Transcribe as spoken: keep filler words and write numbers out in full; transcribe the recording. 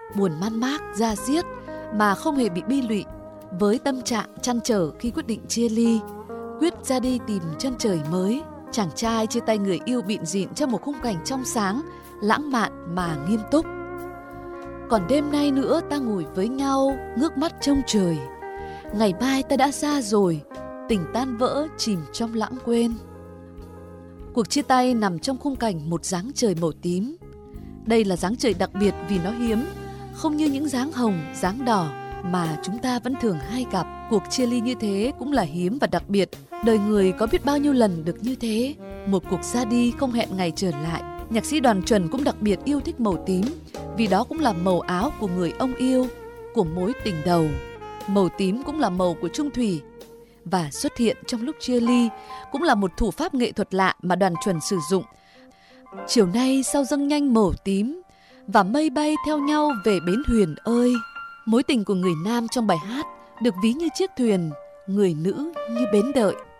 buồn man mác, da diết mà không hề bị bi lụy, với tâm trạng trăn trở khi quyết định chia ly, quyết ra đi tìm chân trời mới. Chàng trai chia tay người yêu bịn rịn trong một khung cảnh trong sáng, lãng mạn mà nghiêm túc. Còn đêm nay nữa ta ngồi với nhau, ngước mắt trông trời. Ngày mai ta đã xa rồi, tình tan vỡ chìm trong lãng quên. Cuộc chia tay nằm trong khung cảnh một dáng trời màu tím. Đây là dáng trời đặc biệt vì nó hiếm, không như những dáng hồng, dáng đỏ mà chúng ta vẫn thường hay gặp. Cuộc chia ly như thế cũng là hiếm và đặc biệt. Đời người có biết bao nhiêu lần được như thế. Một cuộc ra đi không hẹn ngày trở lại. Nhạc sĩ Đoàn Chuẩn cũng đặc biệt yêu thích màu tím, vì đó cũng là màu áo của người ông yêu, của mối tình đầu. Màu tím cũng là màu của chung thủy, và xuất hiện trong lúc chia ly cũng là một thủ pháp nghệ thuật lạ mà Đoàn Chuẩn sử dụng. Chiều nay sao dâng nhanh màu tím, và mây bay theo nhau về bến Huyền ơi. Mối tình của người nam trong bài hát được ví như chiếc thuyền, người nữ như bến đợi.